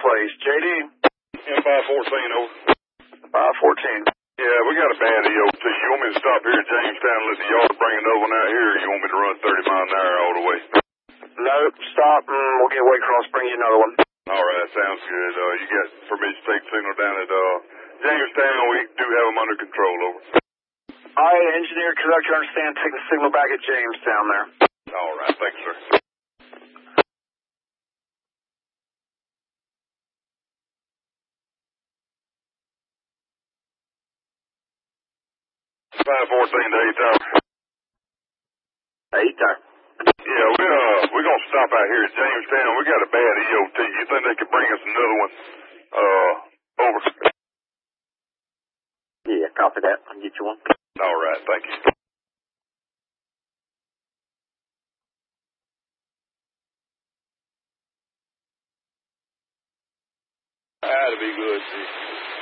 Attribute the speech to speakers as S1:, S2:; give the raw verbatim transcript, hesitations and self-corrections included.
S1: please. J D?
S2: M five fourteen, over.
S1: five fourteen.
S2: Yeah, we got a bad E O T. You want me to stop here at Jamestown and let the yard bring another one out here, or you want me to run thirty miles an hour all the way?
S1: Nope, stop, and we'll get Waycross, bring you another one.
S2: All right, that sounds good. Uh, you got permission to take signal down at uh, Jamestown. We do have them under control, over.
S1: All right, engineer, conductor, understand, take the signal back at Jamestown there.
S2: All right, thanks, sir. five fourteen to eight tower.
S1: eight tower.
S2: Yeah, we, uh, we're going to stop out here at Jamestown. We got a bad E O T. You think they could bring us another one? Uh, over.
S1: Yeah, copy that. I'll get you one.
S2: All right, thank you. That'd be good, see.